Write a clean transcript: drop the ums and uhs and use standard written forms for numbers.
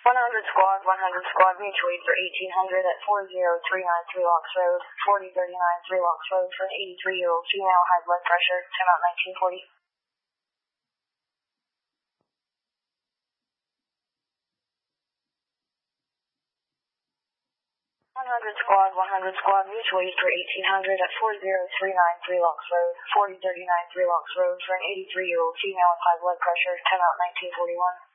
100 squad, mutual aid for 1800 at 40393 Locks Road, 4039 Locks Road for an 83-year-old female, high blood pressure, 10 out 1940. 100 squad, mutual aid for 1800 at 40393 Locks Road, 4039 Locks Road for an 83-year-old female with high blood pressure, 10 out 1941.